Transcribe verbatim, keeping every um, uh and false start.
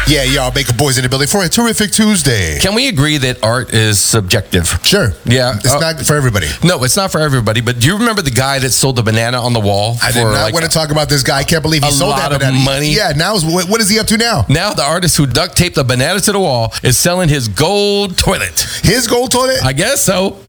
Yeah, y'all, Baker Boys in the building for a terrific Tuesday. Can we agree that art is subjective? Sure. Yeah. It's uh, not for everybody. No, it's not for everybody. But do you remember the guy that sold the banana on the wall? I did not like want to talk about this guy. I can't believe he a sold lot that of banana. money. Yeah, now what, what is he up to now? Now the artist who duct taped the banana to the wall is selling his gold toilet. His gold toilet? I guess so.